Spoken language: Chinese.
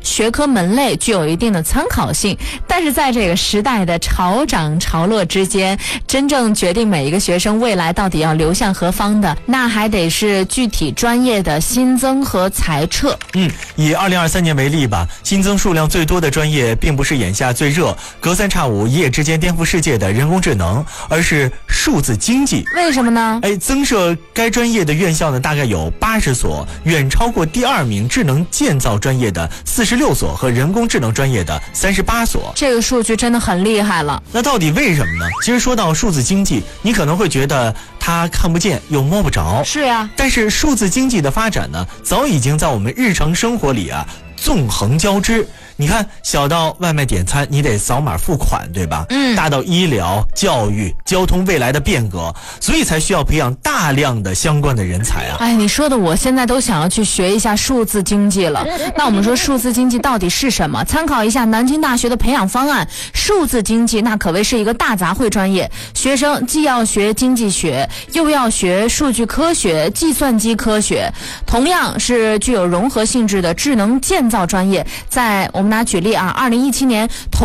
学科门类具有一定的参考性，但是在这个时代的潮涨潮落之间，真正决定每一个学生未来到底要流向何方的，那还得是具体专业的新增和裁撤。 以2023年为例吧，新增数量最多的专业并不是眼下最热、隔三差五一夜之间颠覆世界的人工智能，而是数字经济。 为什么呢？ 增设该专业的院校呢，大概有80所，远超过第二名智能建造专业的46所和人工智能专业的38所。 这个数据真的很厉害了。 那到底为什么呢？其实说到数字经济，你可能会觉得它看不见又摸不着。 是呀， 但是数字经济的发展呢，早已经在我们日常生活里纵横交织。你看，小到外卖点餐，你得扫码付款，对吧？大到医疗、教育、交通未来的变革，所以才需要培养大量的相关的人才啊！ 你说的我现在都想要去学一下数字经济了。那我们说数字经济到底是什么？参考一下南京大学的培养方案，数字经济那可谓是一个大杂烩专业，学生既要学经济学，又要学数据科学、计算机科学，同样是具有融合性质的智能建造专业。在我们拿举例2017年